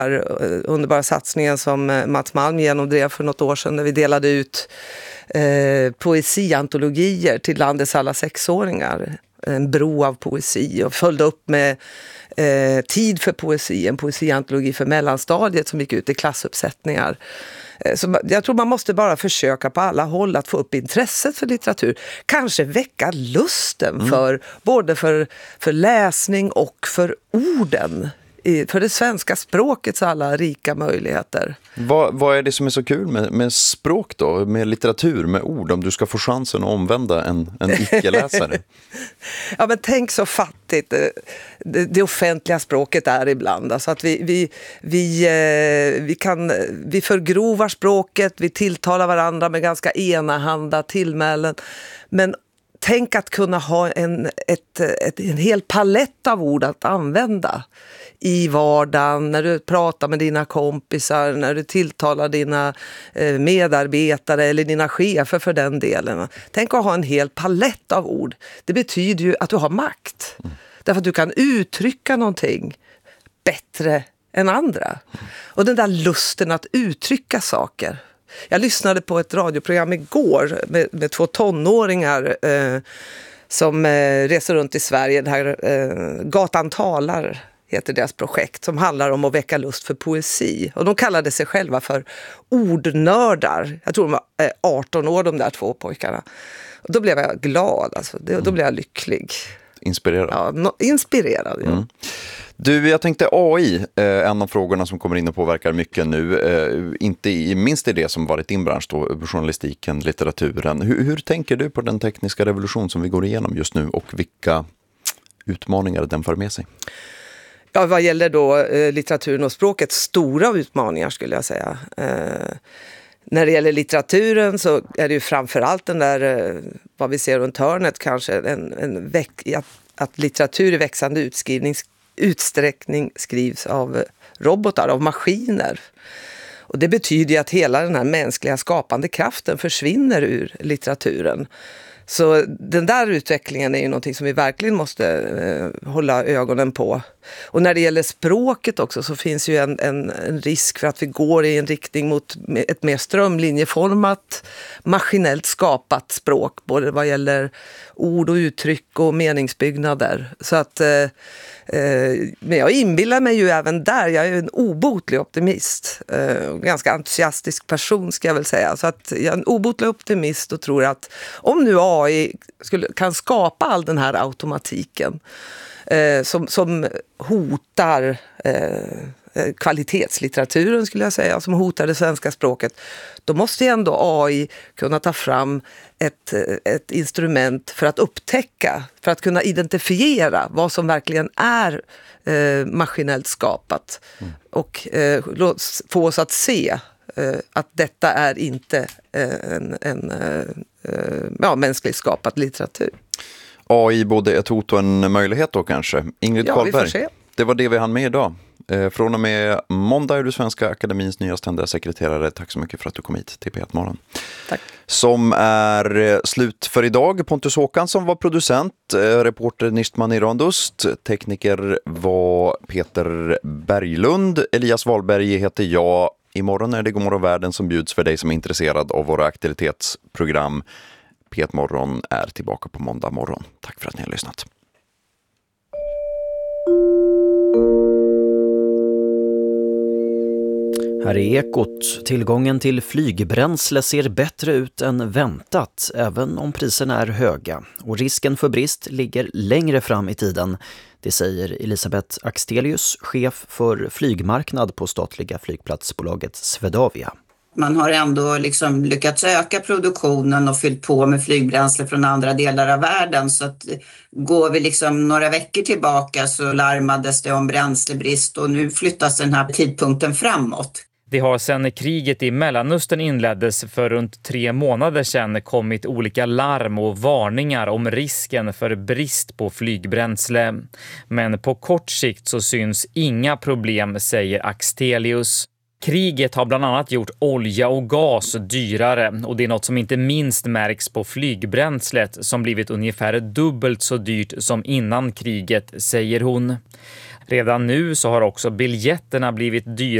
underbara satsningen som Mats Malm genomdrev för något år sedan, när vi delade ut poesiantologier till landets alla 6-åringar. En bro av poesi, och följde upp med Tid för poesi, en poesiantologi för mellanstadiet som gick ut i klassuppsättningar. Så jag tror man måste bara försöka på alla håll att få upp intresset för litteratur. Kanske väcka lusten för både för läsning och för orden. För det svenska språkets alla rika möjligheter. Vad är det som är så kul med språk då? Med litteratur, med ord, om du ska få chansen att omvända en icke-läsare? Ja, men tänk så fattigt det offentliga språket är ibland. Alltså att vi förgrovar språket, vi tilltalar varandra med ganska enahanda tillmälen. Men tänk att kunna ha en hel palett av ord att använda i vardagen, när du pratar med dina kompisar, när du tilltalar dina medarbetare eller dina chefer för den delen. Tänk att ha en hel palett av ord. Det betyder ju att du har makt. Därför att du kan uttrycka någonting bättre än andra. Och den där lusten att uttrycka saker. Jag lyssnade på ett radioprogram igår med 2 tonåringar som reser runt i Sverige. Det här Gatan talar heter deras projekt, som handlar om att väcka lust för poesi. Och de kallade sig själva för ordnördar. Jag tror de var 18 år, de där 2 pojkarna. Och då blev jag glad, alltså. Då blev jag lycklig. Inspirerad. Ja, inspirerad, ja. Du, jag tänkte AI, en av frågorna som kommer in och påverkar mycket nu, inte minst i det som varit din bransch då, journalistiken, litteraturen. Hur tänker du på den tekniska revolution som vi går igenom just nu och vilka utmaningar den för med sig? Ja, vad gäller då litteraturen och språket, stora utmaningar skulle jag säga. När det gäller litteraturen så är det ju framförallt den där, vad vi ser runt hörnet kanske, att litteratur i växande utsträckning skrivs av robotar, av maskiner. Och det betyder ju att hela den här mänskliga skapande kraften försvinner ur litteraturen. Så den där utvecklingen är ju någonting som vi verkligen måste hålla ögonen på. Och när det gäller språket också så finns ju en risk för att vi går i en riktning mot ett mer strömlinjeformat, maskinellt skapat språk. Både vad gäller ord och uttryck och meningsbyggnader. Så att, men jag inbillar mig ju även där, jag är en obotlig optimist. Ganska entusiastisk person ska jag väl säga. Så att jag är en obotlig optimist och tror att om nu AI kan skapa all den här automatiken som hotar kvalitetslitteraturen skulle jag säga, som hotar det svenska språket, då måste ju ändå AI kunna ta fram ett instrument för att upptäcka, för att kunna identifiera vad som verkligen är maskinellt skapat och få oss att se att detta är inte en mänskligt skapad litteratur. AI både ett hot och en möjlighet då kanske. Ingrid Karlberg, det var det vi hann med idag. Från och med måndag är du Svenska Akademins nya ständiga sekreterare. Tack så mycket för att du kom hit till P1 Morgon. Tack. Som är slut för idag. Pontus Håkansson var producent, reporter Nistman Irandust, tekniker var Peter Berglund, Elias Wahlberg heter jag. Imorgon är det Godmorgon Världen som bjuds för dig som är intresserad av våra aktivitetsprogram. P1 Morgon är tillbaka på måndag morgon. Tack för att ni har lyssnat. Här är Ekot. Tillgången till flygbränsle ser bättre ut än väntat, även om priserna är höga. Och risken för brist ligger längre fram i tiden. Det säger Elisabeth Axtelius, chef för flygmarknad på statliga flygplatsbolaget Swedavia. Man har ändå lyckats öka produktionen och fyllt på med flygbränsle från andra delar av världen. Så att går vi några veckor tillbaka så larmades det om bränslebrist och nu flyttas den här tidpunkten framåt. Det har sedan kriget i Mellanöstern inleddes för runt 3 månader sedan kommit olika larm och varningar om risken för brist på flygbränsle. Men på kort sikt så syns inga problem, säger Axtelius. Kriget har bland annat gjort olja och gas dyrare och det är något som inte minst märks på flygbränslet som blivit ungefär dubbelt så dyrt som innan kriget, säger hon. Redan nu så har också biljetterna blivit dyra